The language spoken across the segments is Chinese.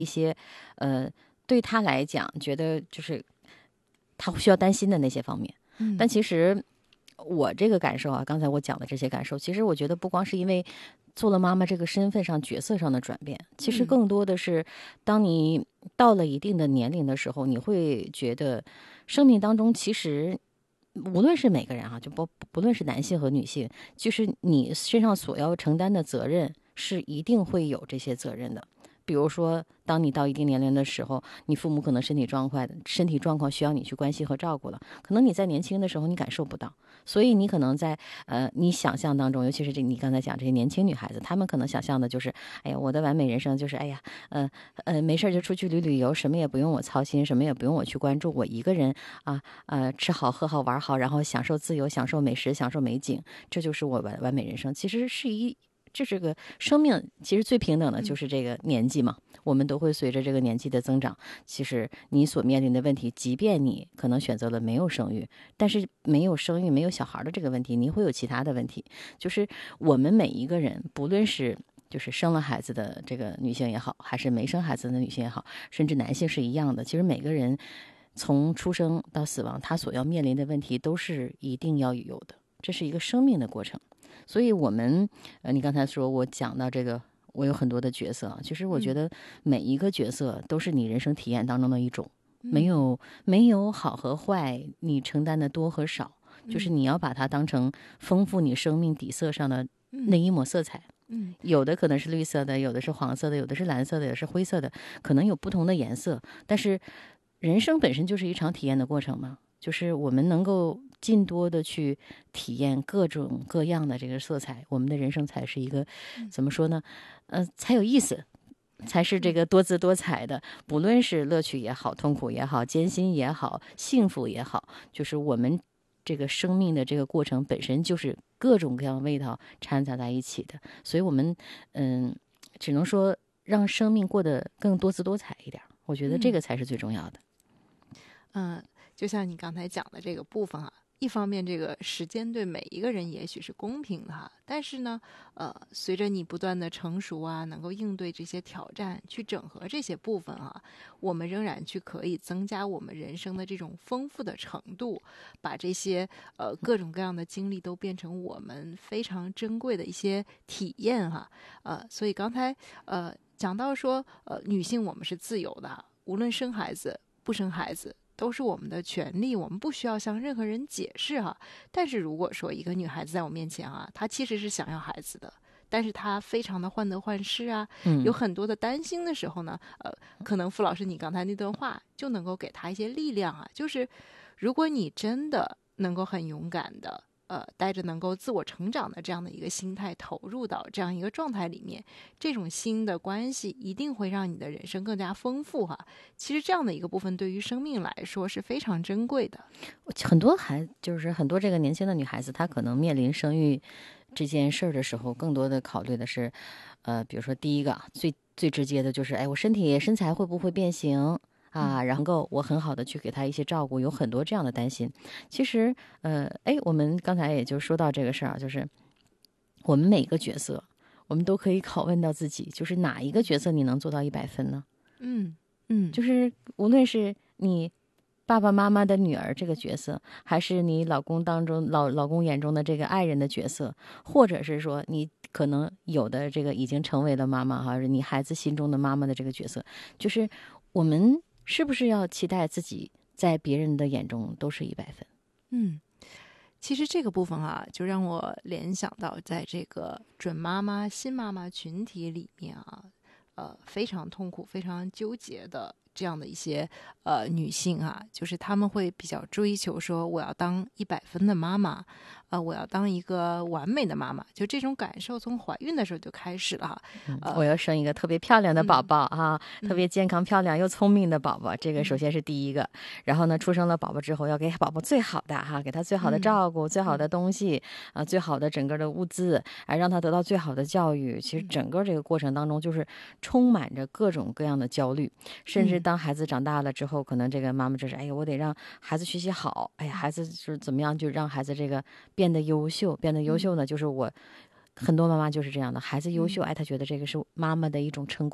一些对他来讲觉得就是他需要担心的那些方面。但其实我这个感受啊，刚才我讲的这些感受，其实我觉得不光是因为做了妈妈这个身份上角色上的转变，其实更多的是当你到了一定的年龄的时候，你会觉得生命当中其实无论是每个人啊，就不论是男性和女性，就是你身上所要承担的责任是一定会有这些责任的。比如说，当你到一定年龄的时候，你父母可能身体状况需要你去关心和照顾了，可能你在年轻的时候你感受不到，所以你可能在你想象当中，尤其是你刚才讲这些年轻女孩子，她们可能想象的就是，哎呀，我的完美人生就是，哎呀，没事就出去旅游，什么也不用我操心，什么也不用我去关注，我一个人吃好喝好玩好，然后享受自由，享受美食，享受美景，这就是我完美人生。其实这个生命其实最平等的就是这个年纪嘛，我们都会随着这个年纪的增长，其实你所面临的问题，即便你可能选择了没有生育，但是没有生育没有小孩的这个问题，你会有其他的问题。就是我们每一个人，不论是就是生了孩子的这个女性也好，还是没生孩子的女性也好，甚至男性是一样的，其实每个人从出生到死亡，他所要面临的问题都是一定要有的，这是一个生命的过程。所以我们你刚才说我讲到这个，我有很多的角色，其实我觉得每一个角色都是你人生体验当中的一种，没有好和坏，你承担的多和少，就是你要把它当成丰富你生命底色上的那一抹色彩。有的可能是绿色的，有的是黄色的，有的是蓝色的，有的是灰色的，可能有不同的颜色，但是人生本身就是一场体验的过程嘛，就是我们能够尽多的去体验各种各样的这个色彩，我们的人生才是一个怎么说呢？才有意思，才是这个多姿多彩的。不论是乐趣也好，痛苦也好，艰辛也好，幸福也好，就是我们这个生命的这个过程本身就是各种各样味道掺杂在一起的。所以我们只能说让生命过得更多姿多彩一点，我觉得这个才是最重要的。 就像你刚才讲的这个部分啊，一方面这个时间对每一个人也许是公平的哈，但是呢，随着你不断的成熟啊，能够应对这些挑战，去整合这些部分啊，我们仍然去可以增加我们人生的这种丰富的程度，把这些各种各样的经历都变成我们非常珍贵的一些体验哈，所以刚才讲到说，女性我们是自由的，无论生孩子不生孩子。都是我们的权利，我们不需要向任何人解释哈。但是如果说一个女孩子在我面前啊，她其实是想要孩子的，但是她非常的患得患失啊，有很多的担心的时候呢，可能傅老师你刚才那段话就能够给她一些力量啊，就是如果你真的能够很勇敢的。带着能够自我成长的这样的一个心态投入到这样一个状态里面，这种新的关系一定会让你的人生更加丰富哈。其实这样的一个部分对于生命来说是非常珍贵的。 很多就是很多这个年轻的女孩子，她可能面临生育这件事儿的时候，更多的考虑的是，比如说第一个最直接的就是，哎，我身材会不会变形？然后我很好的去给他一些照顾，有很多这样的担心。其实，我们刚才也就说到这个事儿啊，就是我们每个角色，我们都可以拷问到自己，就是哪一个角色你能做到100分呢？就是无论是你爸爸妈妈的女儿这个角色，还是你老公当中老公眼中的这个爱人的角色，或者是说你可能有的这个已经成为了妈妈哈，你孩子心中的妈妈的这个角色，就是我们是不是要期待自己在别人的眼中都是100分？ 其实这个部分啊，就让我联想到在这个准妈妈、新妈妈群体里面啊，非常痛苦、非常纠结的这样的一些女性啊，就是她们会比较追求说，我要当100分的妈妈，我要当一个完美的妈妈，就这种感受从怀孕的时候就开始了哈。 我要生一个特别漂亮的宝宝特别健康、漂亮又聪明的宝宝，这个首先是第一个。然后呢，出生了宝宝之后，要给宝宝最好的给他最好的照顾、最好的东西最好的整个的物资，让他得到最好的教育。其实整个这个过程当中，就是充满着各种各样的焦虑，甚至当孩子长大了之后，可能这个妈妈就是我得让孩子学习好，孩子就是怎么样，就让孩子这个变得优秀，变得优秀呢，就是很多妈妈就是这样的，孩子优秀，她觉得这个是妈妈的一种成功。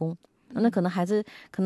那可能孩子可能。